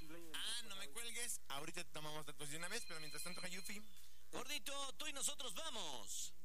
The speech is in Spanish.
no me cuelgues. Ahorita tomamos datos de una vez, pero mientras tanto, Hayufi. Gordito, tú y nosotros vamos